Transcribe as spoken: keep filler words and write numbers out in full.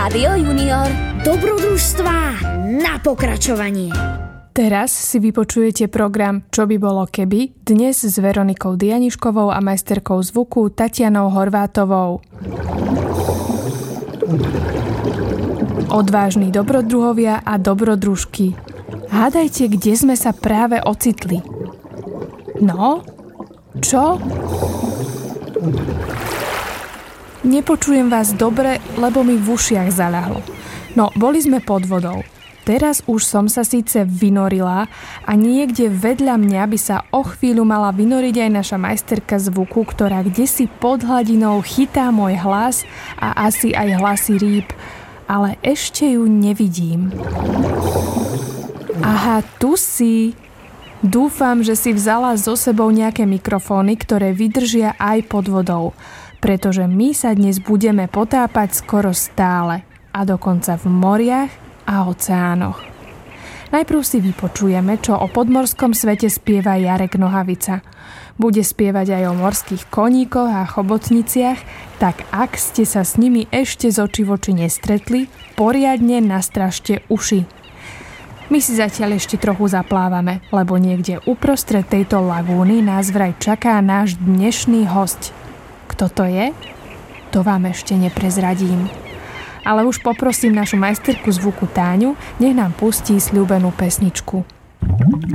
Rádio Junior. Dobrodružstvá na pokračovanie. Teraz si vypočujete program Čo by bolo keby, dnes s Veronikou Dianiškovou a majsterkou zvuku Tatianou Horvátovou. Odvážni dobrodruhovia a dobrodružky. Hádajte, kde sme sa práve ocitli. No? Čo? Nepočujem vás dobre, lebo mi v ušiach zaľahlo. No, boli sme pod vodou. Teraz už som sa síce vynorila a niekde vedľa mňa by sa o chvíľu mala vynoriť aj naša majsterka zvuku, ktorá kdesi pod hladinou chytá môj hlas a asi aj hlasy rýb, ale ešte ju nevidím. Aha, tu si. Dúfam, že si vzala so sebou nejaké mikrofóny, ktoré vydržia aj pod vodou, pretože my sa dnes budeme potápať skoro stále a dokonca v moriach a oceánoch. Najprv si vypočujeme, čo o podmorskom svete spieva Jarek Nohavica. Bude spievať aj o morských koníkoch a chobotniciach, tak ak ste sa s nimi ešte z očí v oči nestretli, poriadne nastražte uši. My si zatiaľ ešte trochu zaplávame, lebo niekde uprostred tejto lagúny nás vraj čaká náš dnešný hosť. Kto to je? To vám ešte neprezradím. Ale už poprosím našu majsterku zvuku Táňu, nech nám pustí sľúbenú pesničku.